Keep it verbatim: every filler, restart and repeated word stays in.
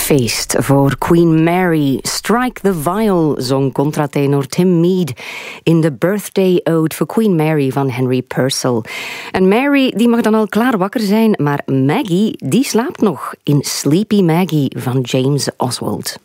Feest voor Queen Mary. Strike the Viol, zong contratenor Tim Mead in de Birthday Ode voor Queen Mary van Henry Purcell. En Mary die mag dan al klaar wakker zijn, maar Maggie die slaapt nog in Sleepy Maggie van James Oswald.